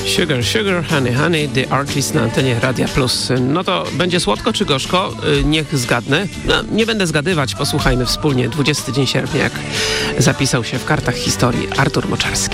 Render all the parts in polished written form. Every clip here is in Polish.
Sugar, Sugar, Honey, Honey, The Artist na antenie Radia Plus. No to będzie słodko czy gorzko? Niech zgadnę. No, nie będę zgadywać, posłuchajmy wspólnie. 20 dzień sierpnia, jak zapisał się w kartach historii Artur Moczarski.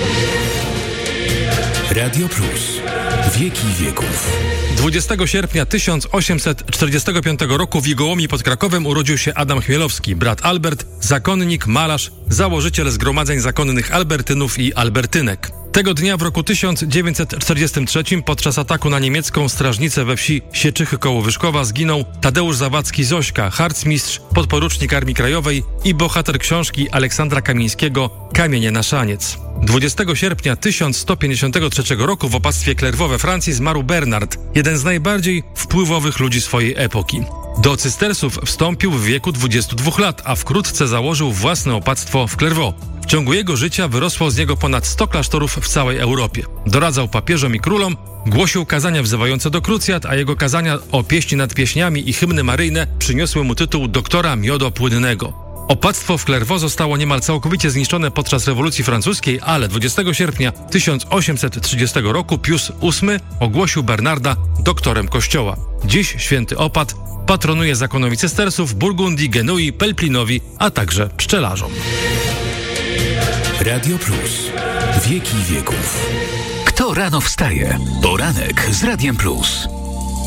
Radio Plus. Wieki wieków. 20 sierpnia 1845 roku w Wigołomii pod Krakowem urodził się Adam Chmielowski, brat Albert, zakonnik, malarz, założyciel zgromadzeń zakonnych Albertynów i Albertynek. Tego dnia w roku 1943 podczas ataku na niemiecką strażnicę we wsi Sieczychy koło Wyszkowa zginął Tadeusz Zawadzki-Zośka, harcmistrz, podporucznik Armii Krajowej i bohater książki Aleksandra Kamińskiego Kamienie na szaniec. 20 sierpnia 1153 roku w opactwie Clairvaux we Francji zmarł Bernard, jeden z najbardziej wpływowych ludzi swojej epoki. Do cystersów wstąpił w wieku 22 lat, a wkrótce założył własne opactwo w Clairvaux. W ciągu jego życia wyrosło z niego ponad 100 klasztorów w całej Europie. Doradzał papieżom i królom, głosił kazania wzywające do krucjat, a jego kazania o pieśni nad pieśniami i hymny maryjne przyniosły mu tytuł doktora miodopłynnego. Opactwo w Clairvaux zostało niemal całkowicie zniszczone podczas rewolucji francuskiej, ale 20 sierpnia 1830 roku Pius VIII ogłosił Bernarda doktorem kościoła. Dziś święty opat patronuje zakonowi cystersów, Burgundii, Genui, Pelplinowi, a także pszczelarzom. Radio Plus. Wieki wieków. Kto rano wstaje? Poranek z Radiem Plus.